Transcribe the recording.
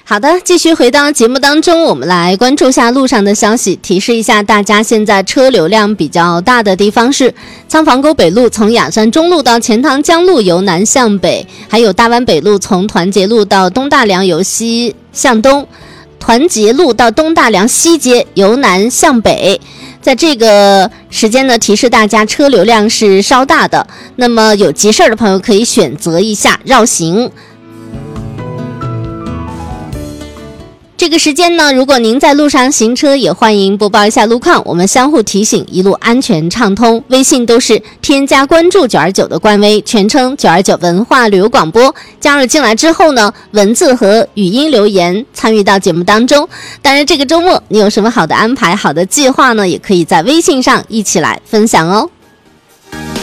好的，继续回到节目当中，我们来关注下路上的消息，提示一下大家，现在车流量比较大的地方是仓房沟北路从雅山中路到钱塘江路由南向北，还有大湾北路从团结路到东大梁由西向东，团结路到东大梁西街由南向北。在这个时间呢，提示大家车流量是稍大的，那么有急事的朋友可以选择一下绕行。这个时间呢，如果您在路上行车，也欢迎播报一下路况，我们相互提醒，一路安全畅通。微信都是添加关注929的官微，全称929文化旅游广播，加入进来之后呢，文字和语音留言参与到节目当中。当然这个周末你有什么好的安排、好的计划呢，也可以在微信上一起来分享哦。